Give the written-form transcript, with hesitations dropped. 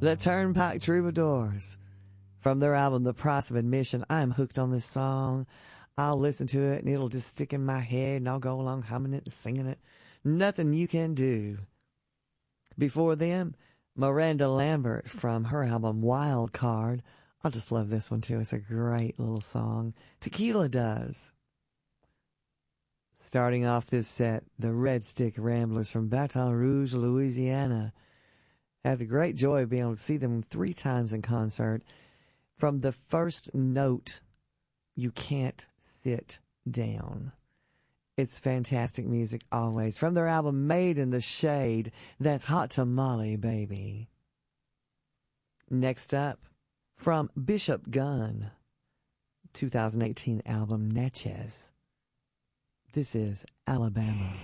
The Turnpike Troubadours. From their album, The Price of Admission. I'm hooked on this song. I'll listen to it, and it'll just stick in my head, and I'll go along humming it and singing it. Nothing you can do. Before them, Miranda Lambert from her album, Wild Card. I just love this one, too. It's a great little song. Tequila Does. Starting off this set, the Red Stick Ramblers from Baton Rouge, Louisiana. I had the great joy of being able to see them 3 times in concert. From the first note, you can't sit down. It's fantastic music always. From their album Made in the Shade, that's Hot Tamale Baby. Next up, from Bishop Gunn, 2018 album Natchez. This is Alabama.